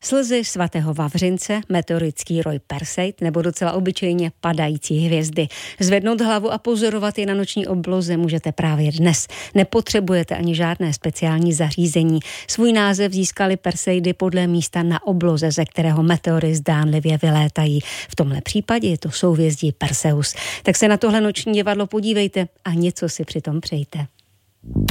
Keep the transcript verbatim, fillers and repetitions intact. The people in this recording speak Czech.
Slzy svatého Vavřince, meteorický roj Perseid nebo docela obyčejně padající hvězdy. Zvednout hlavu a pozorovat je na noční obloze můžete právě dnes. Nepotřebujete ani žádné speciální zařízení. Svůj název získali Perseidy podle místa na obloze, ze kterého meteory zdánlivě vylétají. V tomhle případě je to souhvězdí Perseus. Tak se na tohle noční divadlo podívejte a něco si přitom přejte.